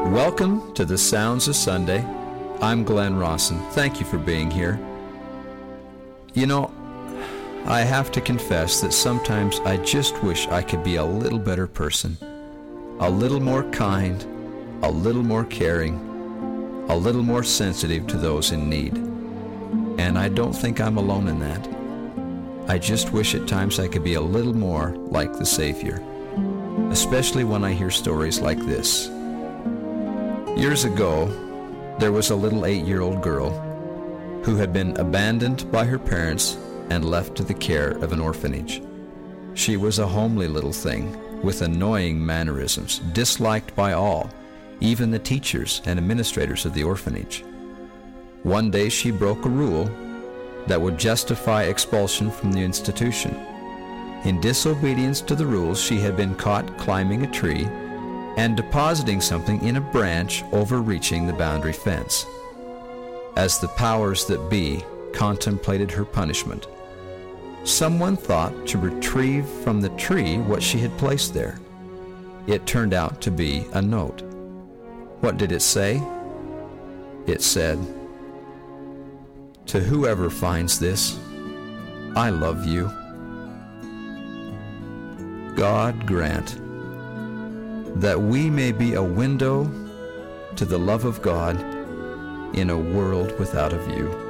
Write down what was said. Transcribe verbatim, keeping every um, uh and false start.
Welcome to the Sounds of Sunday. I'm Glenn Rawson. Thank you for being here. You know, I have to confess that sometimes I just wish I could be a little better person, a little more kind, a little more caring, a little more sensitive to those in need. And I don't think I'm alone in that. I just wish at times I could be a little more like the Savior, especially when I hear stories like this. Years ago, there was a little eight-year-old girl who had been abandoned by her parents and left to the care of an orphanage. She was a homely little thing with annoying mannerisms, disliked by all, even the teachers and administrators of the orphanage. One day she broke a rule that would justify expulsion from the institution. In disobedience to the rules, she had been caught climbing a tree and depositing something in a branch overreaching the boundary fence. As the powers that be contemplated her punishment, someone thought to retrieve from the tree what she had placed there. It turned out to be a note. What did it say? It said, "To whoever finds this, I love you." God grant that we may be a window to the love of God in a world without a view.